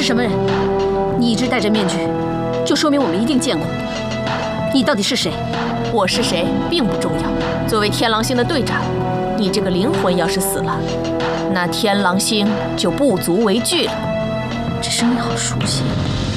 是什么人？你一直戴着面具，就说明我们一定见过。你到底是谁？ 我是谁并不重要。作为天狼星的队长，你这个灵魂要是死了，那天狼星就不足为惧了。 这声音好熟悉。